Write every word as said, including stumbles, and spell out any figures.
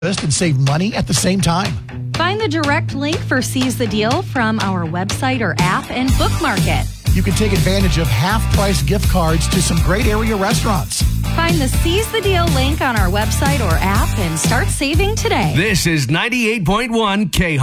and save money at the same time. Find the direct link for Seize the Deal from our website or app and bookmark it. You can take advantage of half-price gift cards to some great area restaurants. Find the Seize the Deal link on our website or app and start saving today. This is ninety-eight point one K